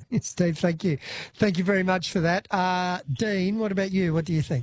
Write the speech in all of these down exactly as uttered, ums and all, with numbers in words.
Steve, thank you. Thank you very much for that. Uh, Dean, what about you? What do you think?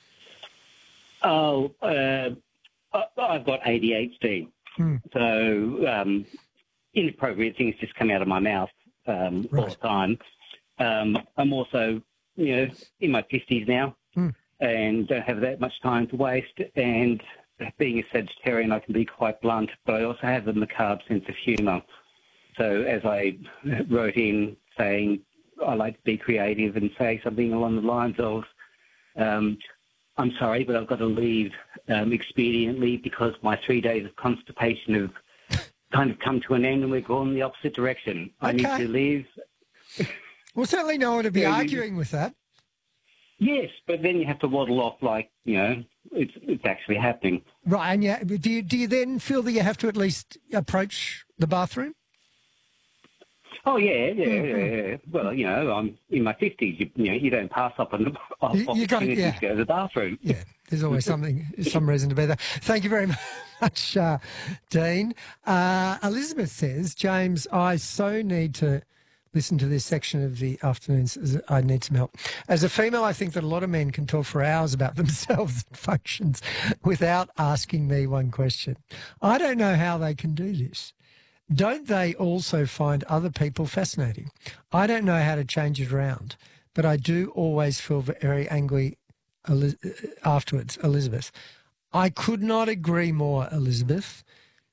Oh, uh, I- I've got A D H D. Hmm. So um, inappropriate things just come out of my mouth um, all Right. the time. Um, I'm also, you know, in my fifties now Hmm. and don't have that much time to waste. And being a Sagittarian, I can be quite blunt, but I also have a macabre sense of humour. So as I wrote in saying I like to be creative and say something along the lines of, um, I'm sorry, but I've got to leave um, expediently because my three days of constipation have kind of come to an end and we're going in the opposite direction. I need Okay. to leave. Well, certainly no one to be Yeah, you- arguing with that. Yes, but then you have to waddle off like, you know, it's it's actually happening. Right, and yeah, do you, do you then feel that you have to at least approach the bathroom? Oh, yeah, yeah, Mm-hmm. yeah, yeah. Well, you know, I'm in my fifties. You, you know, you don't pass up an op- You- you gotta- opportunity yeah. to go to the bathroom. Yeah, there's always something, some reason to be there. Thank you very much, uh, Dean. Uh, Elizabeth says, James, I so need to listen to this section of the afternoons. as I need some help. As a female, I think that a lot of men can talk for hours about themselves and functions without asking me one question. I don't know how they can do this. Don't they also find other people fascinating? I don't know how to change it around, but I do always feel very angry Eli- afterwards, Elizabeth. I could not agree more, Elizabeth.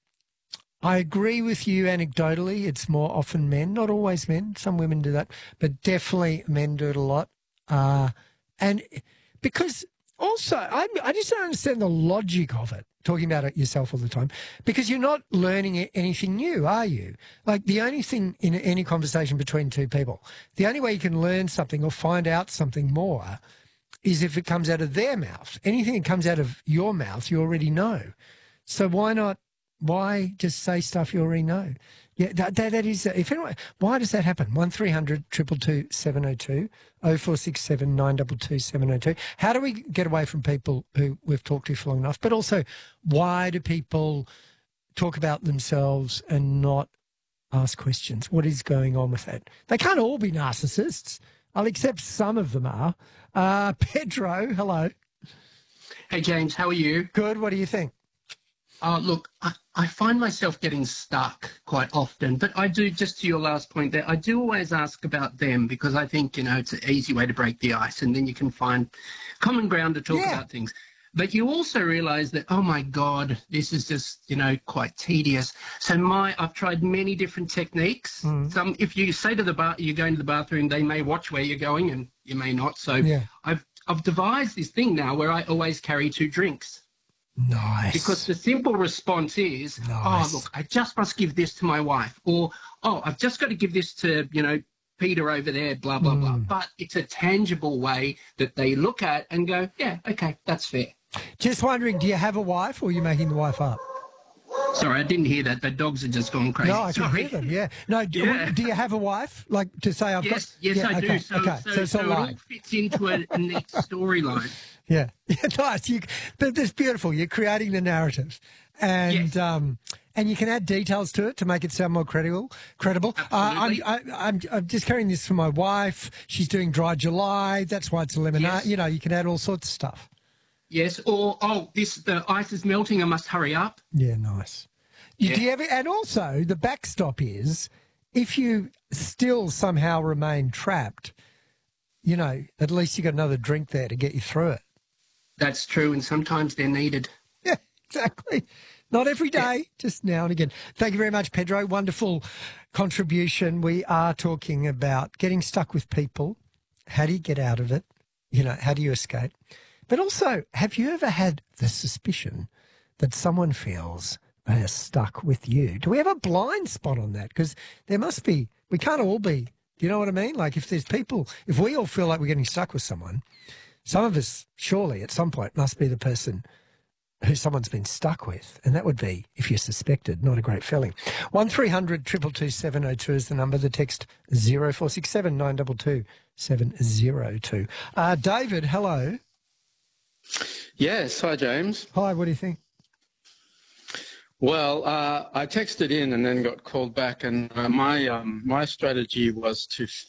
I agree with you anecdotally. It's more often men, not always men. Some women do that, but definitely men do it a lot. Uh, and because also, I, I just don't understand the logic of it, talking about it yourself all the time, because you're not learning a- anything new, are you? Like the only thing in any conversation between two people, the only way you can learn something or find out something more is if it comes out of their mouth. Anything that comes out of your mouth, you already know. So why not? Why just say stuff you already know? Yeah, that, that, that is. If anyone, why does that happen? One three hundred triple two seven zero two oh four six seven nine two two seven zero two. How do we get away from people who we've talked to for long enough? But also, why do people talk about themselves and not ask questions? What is going on with that? They can't all be narcissists. I'll accept some of them are. Uh, Pedro, hello. Hey, James, how are you? Good. What do you think? Uh, look, I, I find myself getting stuck quite often, but I do, just to your last point there, I do always ask about them because I think, you know, it's an easy way to break the ice and then you can find common ground to talk Yeah. about things. But you also realise that, oh, my God, this is just, you know, quite tedious. So my, I've tried many different techniques. Mm. Some, if you say to the bar, you're going to the bathroom, they may watch where you're going and you may not. So Yeah. I've, I've devised this thing now where I always carry two drinks. Nice. Because the simple response is, Nice. oh, look, I just must give this to my wife. Or, oh, I've just got to give this to, you know, Peter over there, blah, blah, blah. But it's a tangible way that they look at and go, yeah, okay, that's fair. Just wondering, do you have a wife or are you making the wife up? Sorry, I didn't hear that. The dogs have just gone crazy. No, I can Sorry. hear them, yeah. No, do, Yeah. do you have a wife? Like to say I've Yes, got... yes, yeah, I okay, do. So, okay. so, so it's so not it all lying. fits into a, a neat storyline. Yeah. Yeah, nice. You, but that's beautiful. You're creating the narrative. And Yes. um, and you can add details to it to make it sound more credible. Credible. Absolutely. Uh, I'm, I, I'm, I'm just carrying this for my wife. She's doing dry July. That's why it's a lemonade. Yes. You know, you can add all sorts of stuff. Yes, or, oh, this the ice is melting, I must hurry up. Yeah, nice. You, Yeah. Do you ever, and also the backstop is if you still somehow remain trapped, you know, at least you got another drink there to get you through it. That's true, and sometimes they're needed. Yeah, exactly. Not every day, just now and again. Thank you very much, Pedro. Wonderful contribution. We are talking about getting stuck with people. How do you get out of it? You know, how do you escape? But also, have you ever had the suspicion that someone feels they are stuck with you? Do we have a blind spot on that? Because there must be, we can't all be, do you know what I mean? Like if there's people, if we all feel like we're getting stuck with someone, some of us surely at some point must be the person who someone's been stuck with. And that would be, if you're suspected, not a great feeling. one three hundred two two two seven oh two is the number. The text zero four six seven nine two two seven zero two. Uh, David, hello. Yes, hi James. Hi, what do you think? Well, uh, I texted in and then got called back, and uh, my um, my strategy was to